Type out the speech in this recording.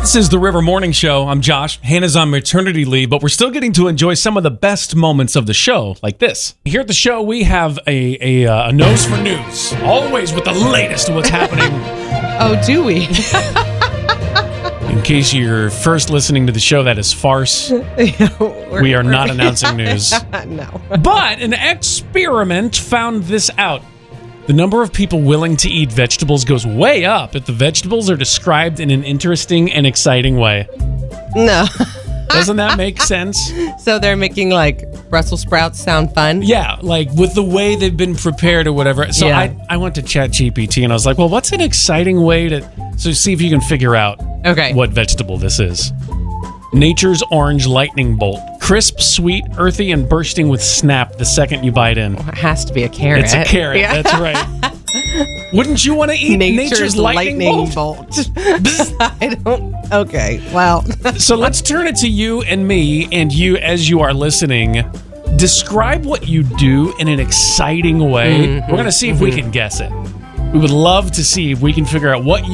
This is the River Morning Show. I'm Josh. Hannah's on maternity leave, but we're still getting to enjoy some of the best moments of the show, like this. Here at the show, we have a nose for news, always with the latest of what's happening. Oh, do we? In case you're first listening to the show, that is farce. We are not announcing news. No. But an experiment found this out. The number of people willing to eat vegetables goes way up if the vegetables are described in an interesting and exciting way. No. Doesn't that make sense? So they're making like Brussels sprouts sound fun? Yeah, like with the way they've been prepared or whatever. So Yeah. I went to ChatGPT and I was like, well, what's an exciting way to... So see if you can figure out what vegetable this is. Nature's orange lightning bolt. Crisp, sweet, earthy, and bursting with snap the second you bite in. It has to be a carrot. It's a carrot, Yeah. that's right. Wouldn't you want to eat nature's lightning bolt? I don't... Okay, well... So let's turn it to you and me, and you as you are listening. Describe what you do in an exciting way. We're going to see if we can guess it. We would love to see if we can figure out what you